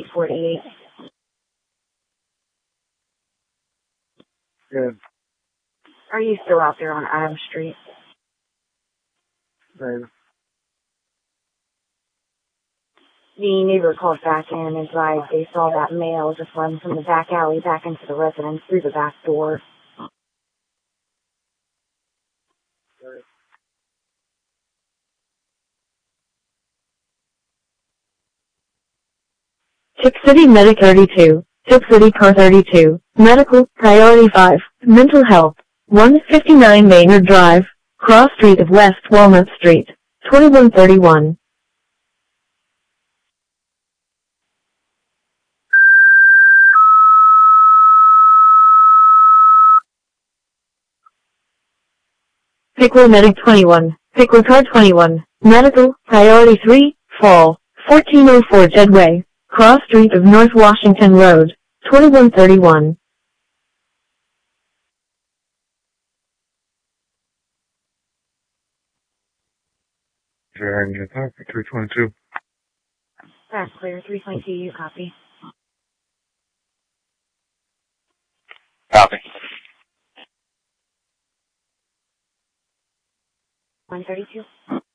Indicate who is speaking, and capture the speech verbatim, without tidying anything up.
Speaker 1: forty-eight.
Speaker 2: Good.
Speaker 1: Are you still out there on Adams Street?
Speaker 2: Right.
Speaker 1: The neighbor called back in and advised they saw that male just run from the back alley back into the residence through the back door.
Speaker 2: Right.
Speaker 3: Tip City Medic thirty-two, Tip City Car thirty-two, Medical, Priority five, Mental Health, one fifty-nine Maynard Drive, Cross Street of West Walnut Street, twenty-one thirty-one. Pickle Medic twenty-one, Pickle Car twenty-one, Medical, Priority three, Fall, fourteen oh four Jedway, Cross Street of North Washington Road, twenty-one thirty-one.
Speaker 2: Jared, you talk for three twenty-two.
Speaker 1: That's clear. three twenty-two, you copy.
Speaker 4: Copy.
Speaker 1: one thirty-two.